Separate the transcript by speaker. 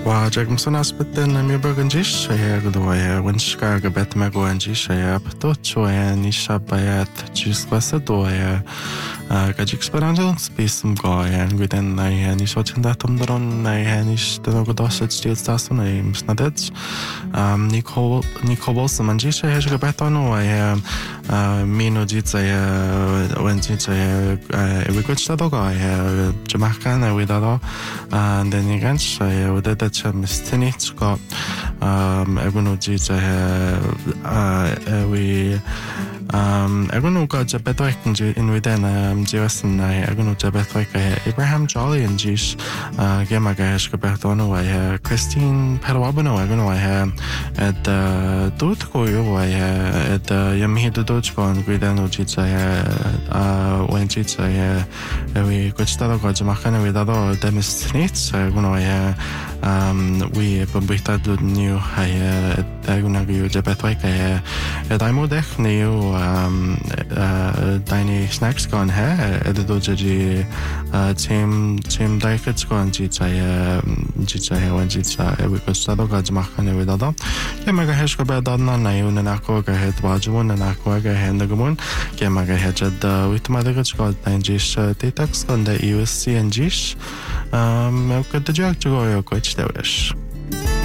Speaker 1: وجاكم سناس بدن ميبرغنجيش هي قدوية ونشكا قبت مغوانجيش هي بتوت شوية نيشا بايات جيس قصدوية كاجيك سبرانجل سبيس مغوية نقودن هي نيشو تنداتم درون هي نيش تنوغ دوشت جيل ستاسون هي مسندت نيكو بولس منجيش هي شقبتانو هي مينو جيت هي وانجيت هي ويكوش تدوغا هي جمعكان هي ويدادو دنيغانش هي ودادت مستنيتشكو اغنو جيت هي اغنو قا جبتوك ان ويدان جيوسن اغنو جبتوك هي ابراهام جولي ان جيش جيما غاش كبرتونو هي كريستين بيروابنو اغنو هي اد دوتكو يو هي اد يمهي دوتكو ان ويدان جيت هي وين جيت هي وي كوتشتادو قا جمعكان ويدادو دمستنيتش اغنو هي وي بمبيتادو نيو هي اغنو غيو جبتوك هي دايمو دخ نيو دايني سناكس كون هي ادو جي تيم دايكتس كون جيت هي وين جيت وي كوتشتادو قا جمعكان ويدادو كما غاش كبدادنا نايو نناكو غا واجمون نناكو غا نغمون كما غا جد ويتمادغش كون داينجيش تيتاكس كون دا يو سي انجيش كنت جاك جويو كوتش دوش